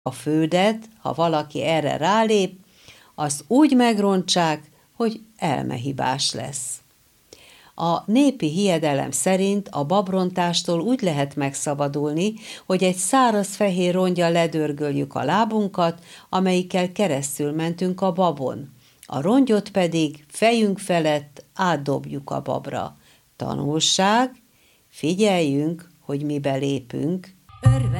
A földet, ha valaki erre rálép, azt úgy megrontsák, hogy elmehibás lesz. A népi hiedelem szerint a babrontástól úgy lehet megszabadulni, hogy egy száraz fehér rongyal ledörgöljük a lábunkat, amelyikkel keresztül mentünk a babon. A rongyot pedig fejünk felett átdobjuk a babra. Tanulság, figyeljünk, hogy mibe lépünk.